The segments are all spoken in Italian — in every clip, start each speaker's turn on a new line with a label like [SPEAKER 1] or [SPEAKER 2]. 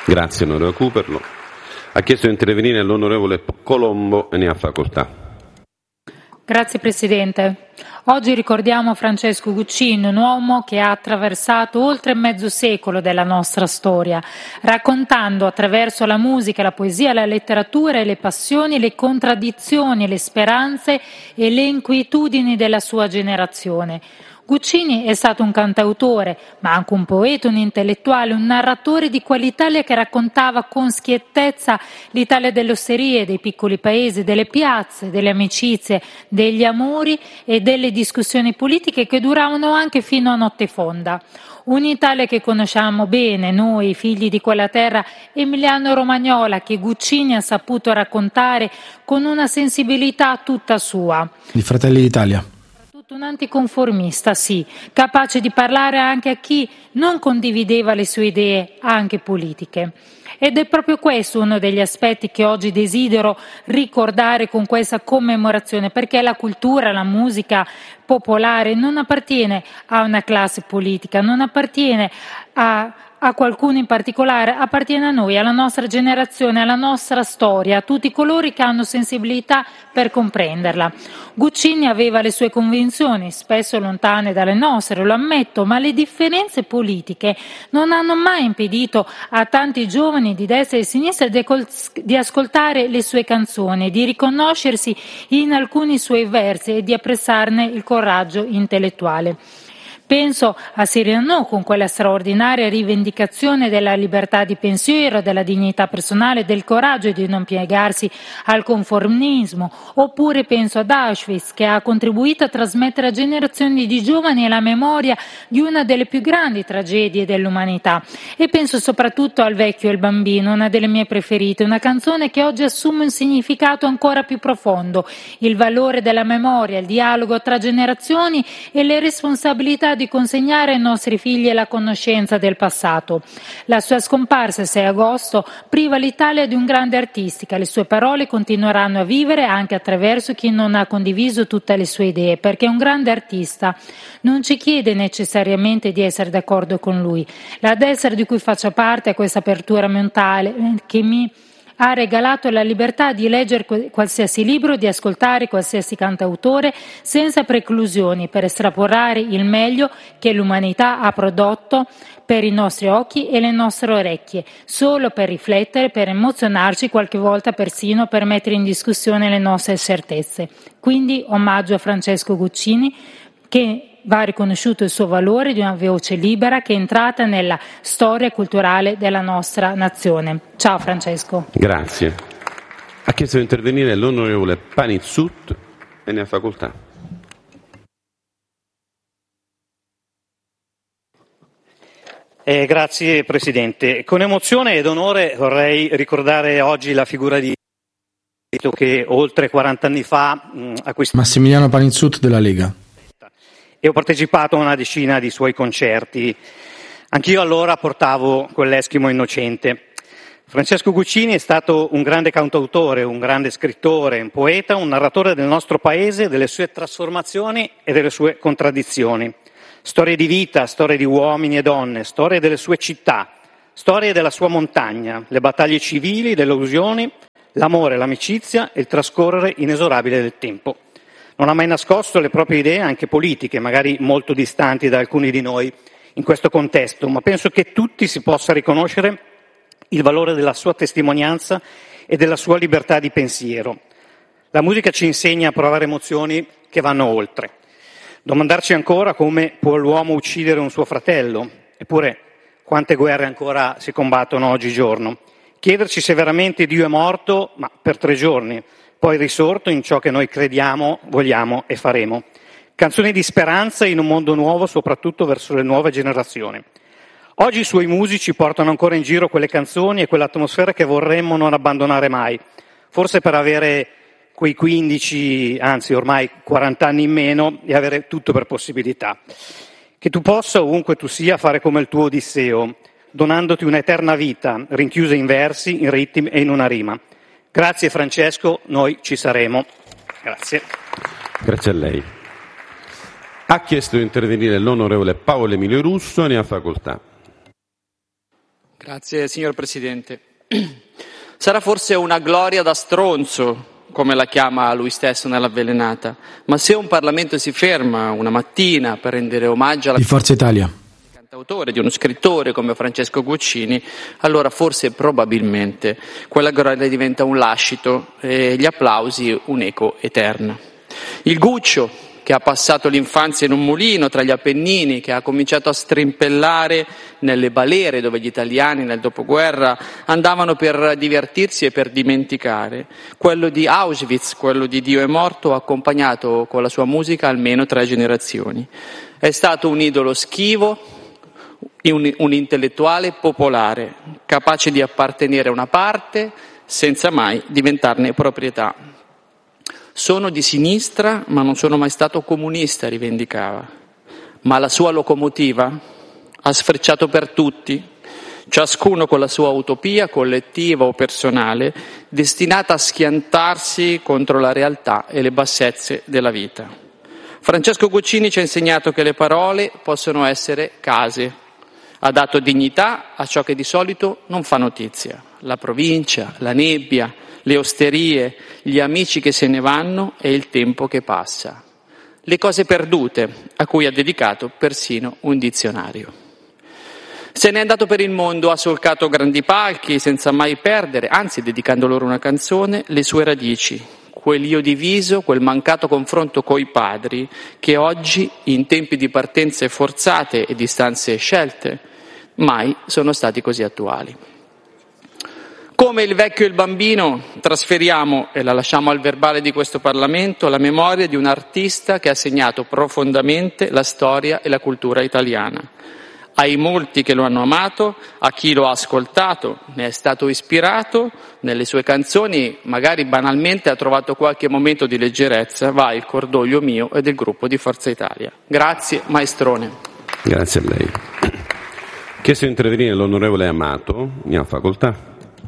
[SPEAKER 1] Grazie onorevole Cooperlo. Ha chiesto di intervenire l'onorevole Colombo e ne ha facoltà.
[SPEAKER 2] Grazie Presidente. Oggi ricordiamo Francesco Guccini, un uomo che ha attraversato oltre mezzo secolo della nostra storia, raccontando attraverso la musica, la poesia, la letteratura e le passioni, le contraddizioni, le speranze e le inquietudini della sua generazione. Guccini è stato un cantautore, ma anche un poeta, un intellettuale, un narratore di quell'Italia che raccontava con schiettezza l'Italia delle osterie, dei piccoli paesi, delle piazze, delle amicizie, degli amori e delle discussioni politiche che duravano anche fino a notte fonda. Un'Italia che conosciamo bene, noi figli di quella terra emiliano-romagnola che Guccini ha saputo raccontare con una sensibilità tutta sua.
[SPEAKER 3] Di Fratelli d'Italia.
[SPEAKER 2] Un anticonformista, sì, capace di parlare anche a chi non condivideva le sue idee, anche politiche. Ed è proprio questo uno degli aspetti che oggi desidero ricordare con questa commemorazione, perché la cultura, la musica popolare non appartiene a una classe politica, non appartiene a qualcuno in particolare, appartiene a noi, alla nostra generazione, alla nostra storia, a tutti coloro che hanno sensibilità per comprenderla. Guccini aveva le sue convinzioni, spesso lontane dalle nostre, lo ammetto, ma le differenze politiche non hanno mai impedito a tanti giovani di destra e di sinistra di ascoltare le sue canzoni, di riconoscersi in alcuni suoi versi e di apprezzarne il coraggio intellettuale. Penso a Cyrano con quella straordinaria rivendicazione della libertà di pensiero, della dignità personale, del coraggio di non piegarsi al conformismo, oppure penso ad Auschwitz che ha contribuito a trasmettere a generazioni di giovani la memoria di una delle più grandi tragedie dell'umanità. E penso soprattutto al Vecchio e il bambino, una delle mie preferite, una canzone che oggi assume un significato ancora più profondo, il valore della memoria, il dialogo tra generazioni e le responsabilità di consegnare ai nostri figli la conoscenza del passato. La sua scomparsa il 6 agosto priva l'Italia di un grande artista. Le sue parole continueranno a vivere anche attraverso chi non ha condiviso tutte le sue idee, perché un grande artista non ci chiede necessariamente di essere d'accordo con lui. La destra di cui faccio parte ha questa apertura mentale che mi ha regalato la libertà di leggere qualsiasi libro, di ascoltare qualsiasi cantautore senza preclusioni per estrapolare il meglio che l'umanità ha prodotto per i nostri occhi e le nostre orecchie, solo per riflettere, per emozionarci, qualche volta persino per mettere in discussione le nostre certezze. Quindi omaggio a Francesco Guccini, che va riconosciuto il suo valore di una voce libera che è entrata nella storia culturale della nostra nazione. Ciao Francesco.
[SPEAKER 1] Grazie. Ha chiesto di intervenire l'onorevole Panizzut e ne ha facoltà.
[SPEAKER 4] Grazie Presidente. Con emozione ed onore vorrei ricordare oggi la figura di che oltre 40 anni fa acquistò
[SPEAKER 3] Massimiliano Panizzut della Lega.
[SPEAKER 4] E ho partecipato a una decina di suoi concerti. Anch'io allora portavo quell'Eschimo innocente. Francesco Guccini è stato un grande cantautore, un grande scrittore, un poeta, un narratore del nostro paese, delle sue trasformazioni e delle sue contraddizioni. Storie di vita, storie di uomini e donne, storie delle sue città, storie della sua montagna, le battaglie civili, le illusioni, l'amore, l'amicizia e il trascorrere inesorabile del tempo. Non ha mai nascosto le proprie idee, anche politiche, magari molto distanti da alcuni di noi in questo contesto, ma penso che tutti si possa riconoscere il valore della sua testimonianza e della sua libertà di pensiero. La musica ci insegna a provare emozioni che vanno oltre. Domandarci ancora come può l'uomo uccidere un suo fratello, eppure quante guerre ancora si combattono oggigiorno. Chiederci se veramente Dio è morto, ma per 3 giorni, poi risorto in ciò che noi crediamo, vogliamo e faremo. Canzoni di speranza in un mondo nuovo, soprattutto verso le nuove generazioni. Oggi i suoi musici portano ancora in giro quelle canzoni e quell'atmosfera che vorremmo non abbandonare mai, forse per avere quei 15, anzi ormai 40 anni in meno e avere tutto per possibilità. Che tu possa, ovunque tu sia, fare come il tuo Odisseo, donandoti un'eterna vita, rinchiusa in versi, in ritmi e in una rima. Grazie Francesco, noi ci saremo. Grazie.
[SPEAKER 1] Grazie a lei. Ha chiesto di intervenire l'onorevole Paolo Emilio Russo e ne ha facoltà.
[SPEAKER 5] Grazie, signor Presidente. Sarà forse una gloria da stronzo, come la chiama lui stesso nell'Avvelenata, ma se un Parlamento si ferma una mattina per rendere omaggio alla
[SPEAKER 3] Di Forza Italia.
[SPEAKER 5] cantautore, di uno scrittore come Francesco Guccini, allora forse probabilmente quella gloria diventa un lascito e gli applausi un'eco eterna. Il Guccio, che ha passato l'infanzia in un mulino tra gli Appennini, che ha cominciato a strimpellare nelle balere dove gli italiani nel dopoguerra andavano per divertirsi e per dimenticare. Quello di Auschwitz, quello di Dio è morto, ha accompagnato con la sua musica almeno 3 generazioni. È stato un idolo schivo, un intellettuale popolare, capace di appartenere a una parte senza mai diventarne proprietà. Sono di sinistra, ma non sono mai stato comunista, rivendicava. Ma la sua locomotiva ha sfrecciato per tutti, ciascuno con la sua utopia collettiva o personale, destinata a schiantarsi contro la realtà e le bassezze della vita. Francesco Guccini ci ha insegnato che le parole possono essere case. Ha dato dignità a ciò che di solito non fa notizia. La provincia, la nebbia, le osterie, gli amici che se ne vanno e il tempo che passa. Le cose perdute, a cui ha dedicato persino un dizionario. Se n'è andato per il mondo, ha solcato grandi palchi senza mai perdere, anzi dedicando loro una canzone, le sue radici. Quell'io diviso, quel mancato confronto coi padri, che oggi, in tempi di partenze forzate e distanze scelte, mai sono stati così attuali. Come il vecchio e il bambino, trasferiamo, e la lasciamo al verbale di questo Parlamento, la memoria di un artista che ha segnato profondamente la storia e la cultura italiana. Ai molti che lo hanno amato, a chi lo ha ascoltato, ne è stato ispirato, nelle sue canzoni magari banalmente ha trovato qualche momento di leggerezza, va il cordoglio mio e del gruppo di Forza Italia. Grazie, maestrone.
[SPEAKER 1] Grazie a lei. Chiesto di intervenire l'onorevole Amato, ne ha facoltà.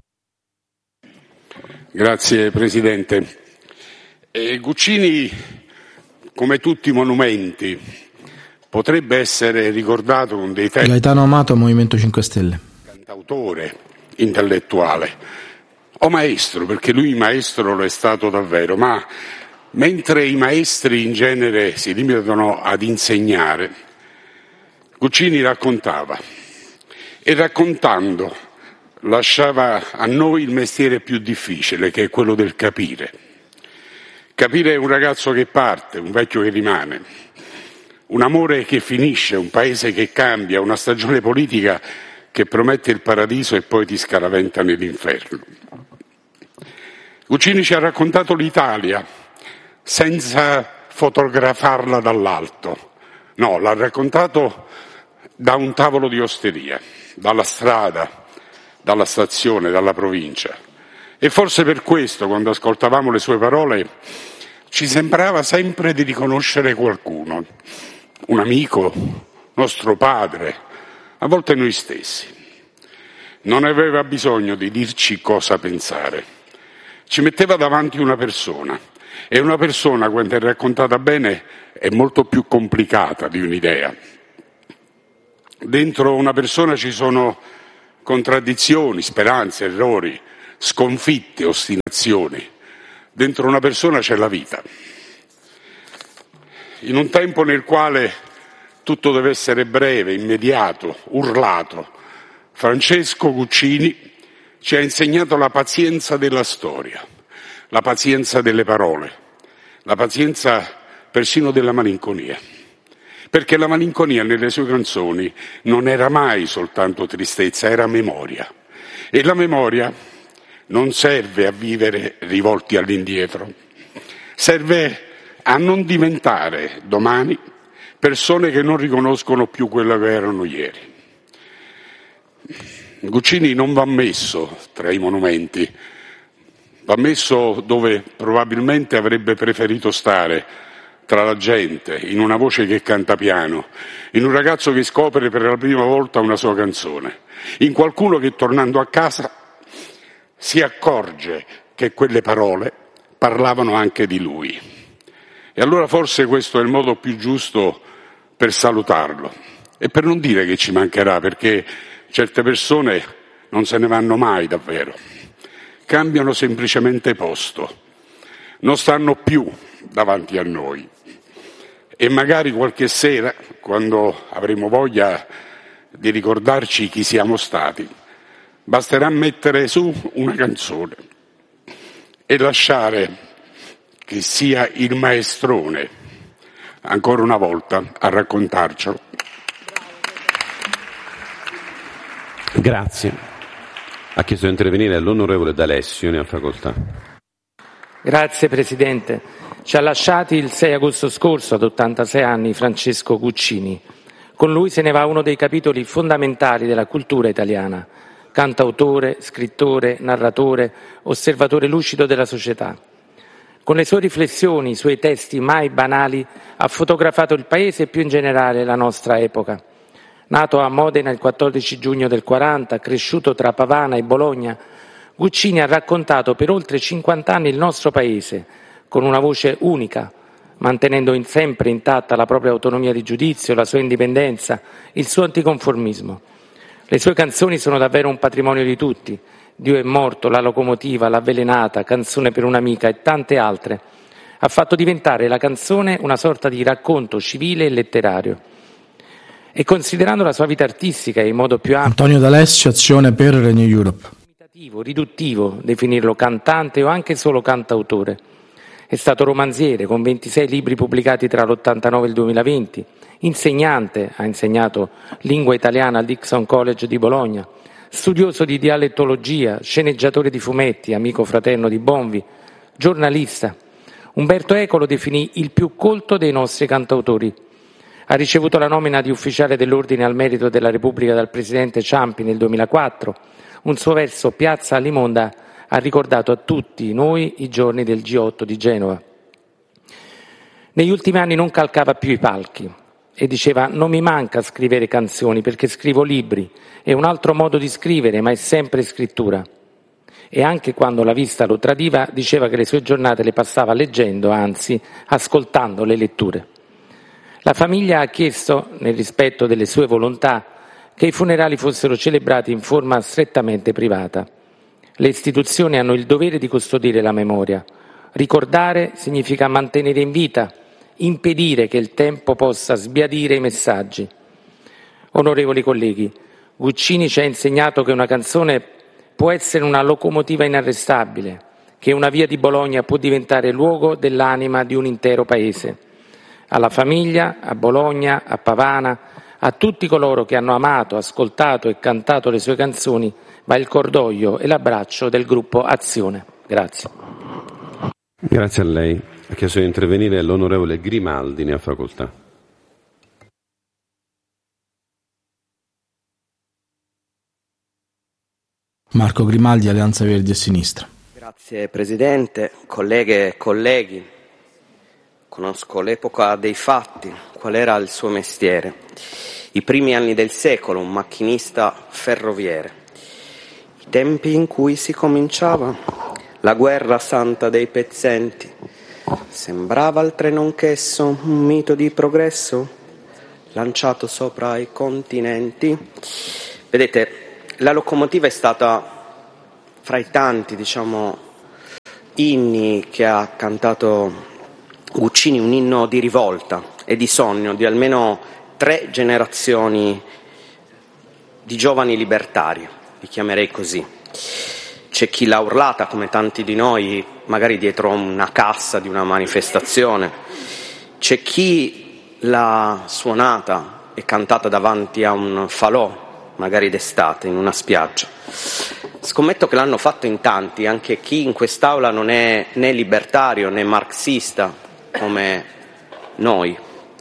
[SPEAKER 6] Grazie Presidente. Guccini, come tutti i monumenti, potrebbe essere ricordato con dei testi.
[SPEAKER 3] Gaetano Amato, Movimento 5 Stelle.
[SPEAKER 6] Cantautore, intellettuale o maestro, perché lui maestro lo è stato davvero, ma mentre i maestri in genere si limitano ad insegnare, Guccini raccontava e raccontando lasciava a noi il mestiere più difficile, che è quello del capire. Capire un ragazzo che parte, un vecchio che rimane, un amore che finisce, un paese che cambia, una stagione politica che promette il paradiso e poi ti scaraventa nell'inferno. Guccini ci ha raccontato l'Italia senza fotografarla dall'alto. No, l'ha raccontato da un tavolo di osteria, dalla strada, dalla stazione, dalla provincia. E forse per questo, quando ascoltavamo le sue parole, ci sembrava sempre di riconoscere qualcuno, un amico, nostro padre, a volte noi stessi. Non aveva bisogno di dirci cosa pensare. Ci metteva davanti una persona, e una persona, quando è raccontata bene, è molto più complicata di un'idea. Dentro una persona ci sono contraddizioni, speranze, errori, sconfitte, ostinazioni. Dentro una persona c'è la vita. In un tempo nel quale tutto deve essere breve, immediato, urlato, Francesco Guccini ci ha insegnato la pazienza della storia, la pazienza delle parole, la pazienza persino della malinconia. Perché la malinconia nelle sue canzoni non era mai soltanto tristezza, era memoria. E la memoria non serve a vivere rivolti all'indietro, serve a non diventare domani persone che non riconoscono più quello che erano ieri. Guccini non va messo tra i monumenti, va messo dove probabilmente avrebbe preferito stare, tra la gente, in una voce che canta piano, in un ragazzo che scopre per la prima volta una sua canzone, in qualcuno che tornando a casa si accorge che quelle parole parlavano anche di lui. E allora forse questo è il modo più giusto per salutarlo e per non dire che ci mancherà, perché certe persone non se ne vanno mai davvero, cambiano semplicemente posto, non stanno più davanti a noi e magari qualche sera, quando avremo voglia di ricordarci chi siamo stati, basterà mettere su una canzone e lasciare che sia il maestrone ancora una volta a raccontarcelo.
[SPEAKER 1] Grazie. Ha chiesto di intervenire l'onorevole D'Alessio, ne ha facoltà.
[SPEAKER 7] Grazie Presidente. Ci ha lasciati il 6 agosto scorso, ad 86 anni, Francesco Guccini. Con lui se ne va uno dei capitoli fondamentali della cultura italiana. Cantautore, scrittore, narratore, osservatore lucido della società. Con le sue riflessioni, i suoi testi mai banali, ha fotografato il Paese e più in generale la nostra epoca. Nato a Modena il 14 giugno del 40, cresciuto tra Pavana e Bologna, Guccini ha raccontato per oltre 50 anni il nostro Paese, con una voce unica, mantenendo sempre intatta la propria autonomia di giudizio, la sua indipendenza, il suo anticonformismo. Le sue canzoni sono davvero un patrimonio di tutti. Dio è morto, La locomotiva, L'avvelenata, Canzone per un'amica e tante altre. Ha fatto diventare la canzone una sorta di racconto civile e letterario. E considerando la sua vita artistica in modo più ampio,
[SPEAKER 3] Antonio D'Alessio, Azione per Renew Europe.
[SPEAKER 7] Riduttivo definirlo cantante o anche solo cantautore. È stato romanziere con 26 libri pubblicati tra l'89 e il 2020, insegnante, ha insegnato lingua italiana al Dickson College di Bologna, studioso di dialettologia, sceneggiatore di fumetti, amico fraterno di Bonvi, giornalista. Umberto Eco lo definì il più colto dei nostri cantautori. Ha ricevuto la nomina di ufficiale dell'Ordine al Merito della Repubblica dal presidente Ciampi nel 2004. Un suo verso, Piazza Alimonda, ha ricordato a tutti noi i giorni del G8 di Genova. Negli ultimi anni non calcava più i palchi e diceva: non mi manca scrivere canzoni perché scrivo libri, è un altro modo di scrivere ma è sempre scrittura. E anche quando la vista lo tradiva diceva che le sue giornate le passava leggendo, anzi ascoltando le letture. La famiglia ha chiesto, nel rispetto delle sue volontà, che i funerali fossero celebrati in forma strettamente privata. Le istituzioni hanno il dovere di custodire la memoria. Ricordare significa mantenere in vita, impedire che il tempo possa sbiadire i messaggi. Onorevoli colleghi, Guccini ci ha insegnato che una canzone può essere una locomotiva inarrestabile, che una via di Bologna può diventare luogo dell'anima di un intero paese. Alla famiglia, a Bologna, a Pavana, a tutti coloro che hanno amato, ascoltato e cantato le sue canzoni va il cordoglio e l'abbraccio del gruppo Azione. Grazie.
[SPEAKER 1] Grazie a lei. Ha chiesto di intervenire l'onorevole Grimaldi, ne ha facoltà.
[SPEAKER 3] Marco Grimaldi, Alleanza Verdi e Sinistra.
[SPEAKER 8] Grazie Presidente, colleghe e colleghi. Conosco l'epoca dei fatti, qual era il suo mestiere. I primi anni del secolo, un macchinista ferroviere. I tempi in cui si cominciava la guerra santa dei pezzenti. Sembrava il treno anch'esso un mito di progresso lanciato sopra i continenti. Vedete, la locomotiva è stata fra i tanti, inni che ha cantato Guccini, un inno di rivolta e di sogno di almeno 3 generazioni di giovani libertari, li chiamerei così. C'è chi l'ha urlata, come tanti di noi, magari dietro una cassa di una manifestazione. C'è chi l'ha suonata e cantata davanti a un falò, magari d'estate, in una spiaggia. Scommetto che l'hanno fatto in tanti, anche chi in quest'Aula non è né libertario né marxista come noi.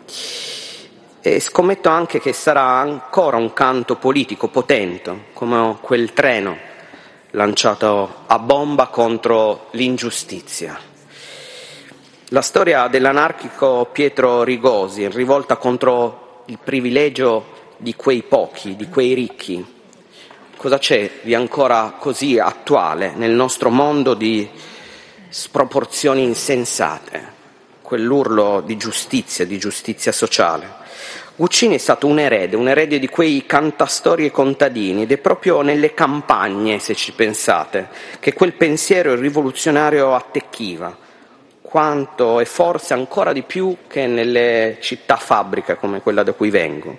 [SPEAKER 8] E scommetto anche che sarà ancora un canto politico potente, come quel treno lanciato a bomba contro l'ingiustizia. La storia dell'anarchico Pietro Rigosi, in rivolta contro il privilegio di quei pochi, di quei ricchi. Cosa c'è di ancora così attuale nel nostro mondo di sproporzioni insensate? Quell'urlo di giustizia sociale. Guccini è stato un erede di quei cantastorie contadini, ed è proprio nelle campagne, se ci pensate, che quel pensiero rivoluzionario attecchiva, quanto e forse ancora di più che nelle città fabbriche come quella da cui vengo.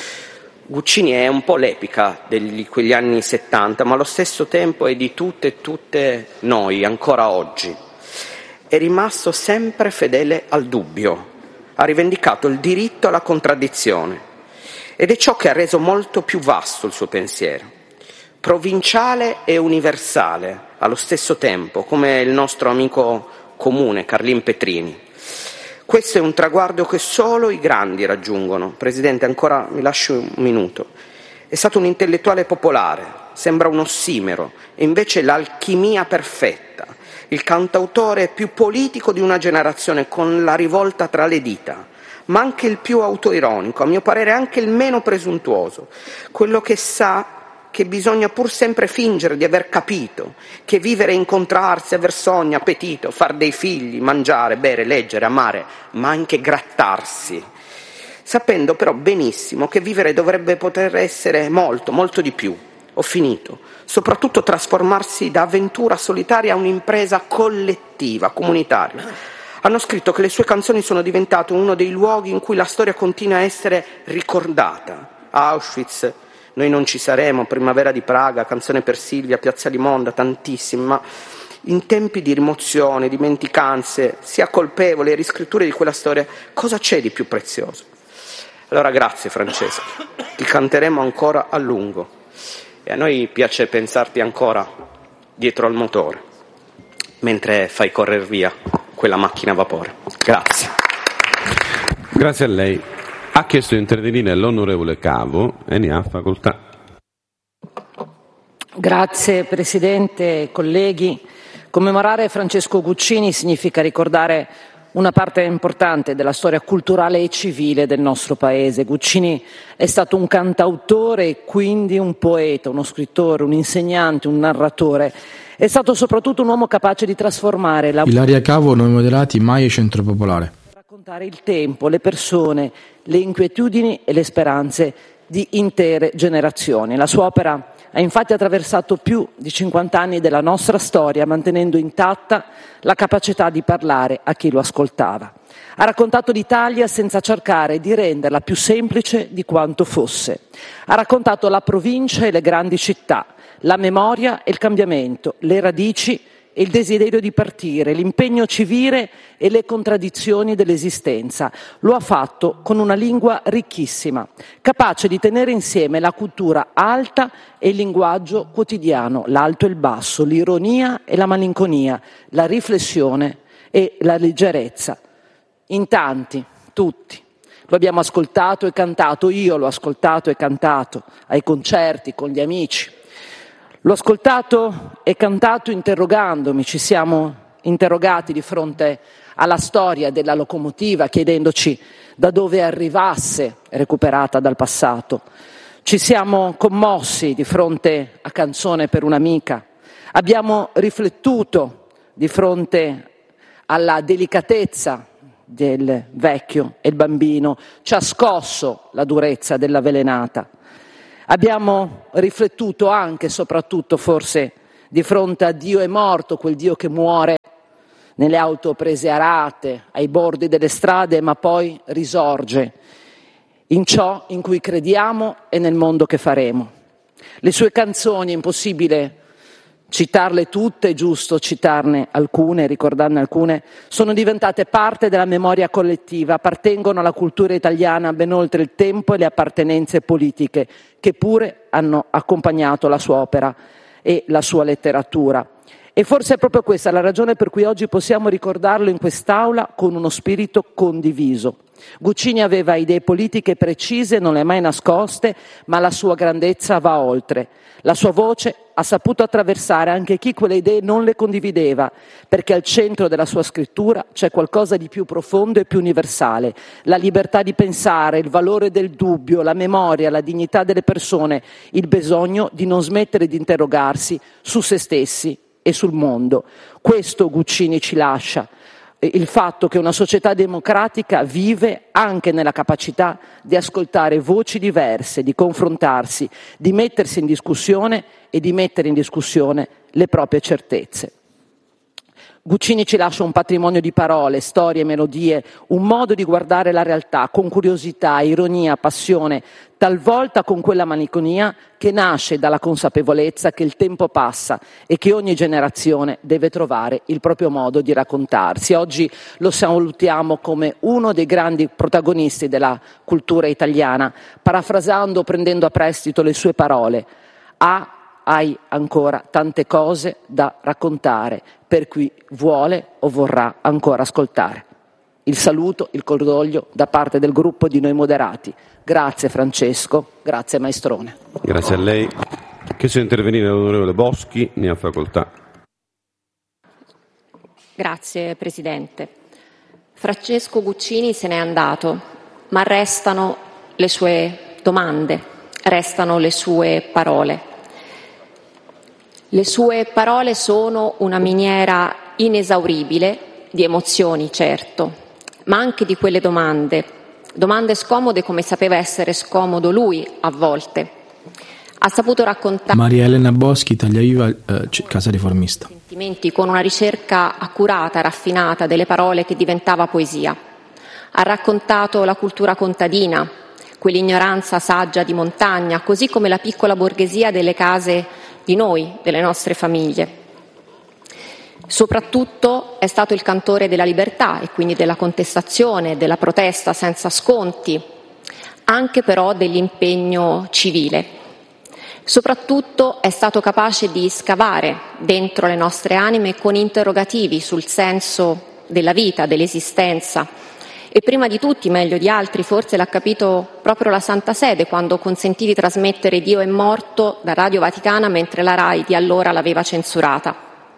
[SPEAKER 8] Guccini è un po' l'epica di quegli anni 70, ma allo stesso tempo è di tutte noi, ancora oggi. È rimasto sempre fedele al dubbio, ha rivendicato il diritto alla contraddizione, ed è ciò che ha reso molto più vasto il suo pensiero, provinciale e universale allo stesso tempo, come il nostro amico comune Carlin Petrini. Questo è un traguardo che solo i grandi raggiungono. Presidente, ancora mi lasci un minuto. È stato un intellettuale popolare, sembra un ossimero, e invece l'alchimia perfetta, il cantautore più politico di una generazione, con La rivolta tra le dita, ma anche il più autoironico, a mio parere anche il meno presuntuoso, quello che sa che bisogna pur sempre fingere di aver capito, che vivere e incontrarsi, aver sogno, appetito, far dei figli, mangiare, bere, leggere, amare, ma anche grattarsi, sapendo però benissimo che vivere dovrebbe poter essere molto, molto di più. Ho finito. Soprattutto trasformarsi da avventura solitaria a un'impresa collettiva, comunitaria. Hanno scritto che le sue canzoni sono diventate uno dei luoghi in cui la storia continua a essere ricordata. Auschwitz, Noi non ci saremo, Primavera di Praga, Canzone per Silvia, Piazza di Monda, tantissime, ma in tempi di rimozione, dimenticanze, sia colpevoli e riscritture di quella storia, cosa c'è di più prezioso? Allora grazie Francesco, ti canteremo ancora a lungo e a noi piace pensarti ancora dietro al motore, mentre fai correre via quella macchina a vapore. Grazie.
[SPEAKER 1] Grazie a lei. Ha chiesto di intervenire l'onorevole Cavo e ne ha facoltà.
[SPEAKER 9] Grazie Presidente, colleghi. Commemorare Francesco Guccini significa ricordare una parte importante della storia culturale e civile del nostro Paese. Guccini è stato un cantautore e quindi un poeta, uno scrittore, un insegnante, un narratore. È stato soprattutto un uomo capace di trasformare la...
[SPEAKER 3] Ilaria Cavo, Noi Moderati, MAIE Centro Popolare.
[SPEAKER 9] Raccontare il tempo, le persone, le inquietudini e le speranze di intere generazioni. La sua opera ha infatti attraversato più di 50 anni della nostra storia, mantenendo intatta la capacità di parlare a chi lo ascoltava. Ha raccontato l'Italia senza cercare di renderla più semplice di quanto fosse. Ha raccontato la provincia e le grandi città, la memoria e il cambiamento, le radici e il desiderio di partire, l'impegno civile e le contraddizioni dell'esistenza. Lo ha fatto con una lingua ricchissima, capace di tenere insieme la cultura alta e il linguaggio quotidiano, l'alto e il basso, l'ironia e la malinconia, la riflessione e la leggerezza. In tanti, tutti. Lo abbiamo ascoltato e cantato, io l'ho ascoltato e cantato ai concerti con gli amici. L'ho ascoltato e cantato interrogandomi, ci siamo interrogati di fronte alla storia della locomotiva, chiedendoci da dove arrivasse recuperata dal passato. Ci siamo commossi di fronte a Canzone per un'amica. Abbiamo riflettuto di fronte alla delicatezza del vecchio e il bambino. Ci ha scosso la durezza dell'avvelenata. Abbiamo riflettuto anche e soprattutto forse di fronte a Dio è morto, quel Dio che muore nelle auto prese a rate, ai bordi delle strade, ma poi risorge in ciò in cui crediamo e nel mondo che faremo. Le sue canzoni, è impossibile citarle tutte, è giusto citarne alcune, ricordarne alcune, sono diventate parte della memoria collettiva, appartengono alla cultura italiana ben oltre il tempo e le appartenenze politiche, che pure hanno accompagnato la sua opera e la sua letteratura. E forse è proprio questa la ragione per cui oggi possiamo ricordarlo in quest'Aula con uno spirito condiviso. Guccini aveva idee politiche precise, non le ha mai nascoste, ma la sua grandezza va oltre. La sua voce ha saputo attraversare anche chi quelle idee non le condivideva, perché al centro della sua scrittura c'è qualcosa di più profondo e più universale. La libertà di pensare, il valore del dubbio, la memoria, la dignità delle persone, il bisogno di non smettere di interrogarsi su se stessi e sul mondo. Questo Guccini ci lascia. il fatto che una società democratica vive anche nella capacità di ascoltare voci diverse, di confrontarsi, di mettersi in discussione e di mettere in discussione le proprie certezze. Guccini ci lascia un patrimonio di parole, storie, melodie, un modo di guardare la realtà con curiosità, ironia, passione, talvolta con quella malinconia che nasce dalla consapevolezza che il tempo passa e che ogni generazione deve trovare il proprio modo di raccontarsi. Oggi lo salutiamo come uno dei grandi protagonisti della cultura italiana, parafrasando, prendendo a prestito le sue parole. Hai ancora tante cose da raccontare per chi vuole o vorrà ancora ascoltare. Il saluto, il cordoglio da parte del gruppo di Noi Moderati. Grazie Francesco, grazie Maestrone.
[SPEAKER 1] Grazie a lei. Chiesto di intervenire l'onorevole Boschi, ne ha facoltà.
[SPEAKER 10] Grazie Presidente. Francesco Guccini se n'è andato, ma restano le sue domande, restano le sue parole. Le sue parole sono una miniera inesauribile di emozioni, certo, ma anche di quelle domande scomode come sapeva essere scomodo lui a volte. Ha saputo raccontare
[SPEAKER 3] Maria Elena Boschi, Tagliaviva, Casa Riformista.
[SPEAKER 10] Sentimenti con una ricerca accurata, raffinata delle parole che diventava poesia. Ha raccontato la cultura contadina, quell'ignoranza saggia di montagna, così come la piccola borghesia delle case di noi, delle nostre famiglie. Soprattutto è stato il cantore della libertà e quindi della contestazione, della protesta senza sconti, anche però dell'impegno civile. Soprattutto è stato capace di scavare dentro le nostre anime con interrogativi sul senso della vita, dell'esistenza. E prima di tutti, meglio di altri, forse l'ha capito proprio la Santa Sede quando consentì di trasmettere Dio è morto da Radio Vaticana mentre la RAI di allora l'aveva censurata.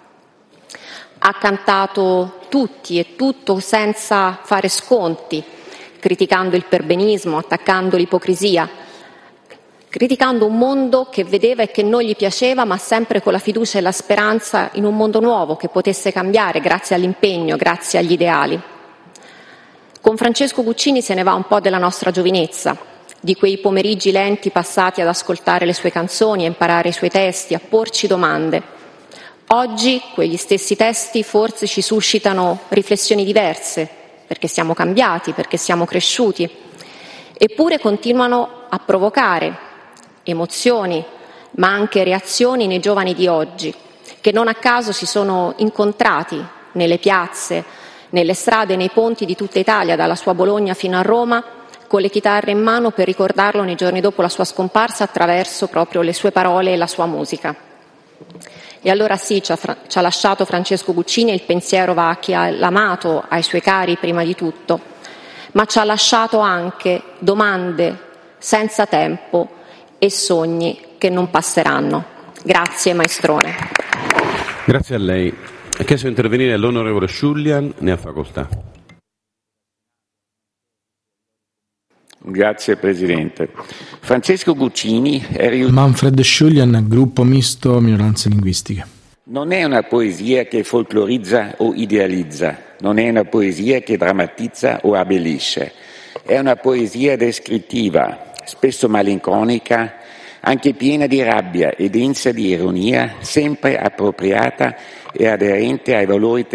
[SPEAKER 10] Ha cantato tutti e tutto senza fare sconti, criticando il perbenismo, attaccando l'ipocrisia, criticando un mondo che vedeva e che non gli piaceva, ma sempre con la fiducia e la speranza in un mondo nuovo che potesse cambiare grazie all'impegno, grazie agli ideali. Con Francesco Guccini se ne va un po' della nostra giovinezza, di quei pomeriggi lenti passati ad ascoltare le sue canzoni, a imparare i suoi testi, a porci domande. Oggi quegli stessi testi forse ci suscitano riflessioni diverse, perché siamo cambiati, perché siamo cresciuti, eppure continuano a provocare emozioni, ma anche reazioni nei giovani di oggi, che non a caso si sono incontrati nelle piazze, nelle strade e nei ponti di tutta Italia, dalla sua Bologna fino a Roma, con le chitarre in mano per ricordarlo nei giorni dopo la sua scomparsa attraverso proprio le sue parole e la sua musica. E allora sì, ci ha lasciato Francesco Guccini e il pensiero va a chi l'ha amato, ai suoi cari prima di tutto, ma ci ha lasciato anche domande senza tempo e sogni che non passeranno. Grazie Maestrone.
[SPEAKER 1] Grazie a lei. Ha chiesto di intervenire l'onorevole Sciullian, ne ha facoltà.
[SPEAKER 11] Grazie Presidente. Francesco Guccini è
[SPEAKER 3] Manfred Sciullian, gruppo misto minoranze linguistiche.
[SPEAKER 11] Non è una poesia che folclorizza o idealizza, non è una poesia che drammatizza o abbellisce, è una poesia descrittiva, spesso malinconica, anche piena di rabbia e densa di ironia, sempre appropriata e aderente ai valori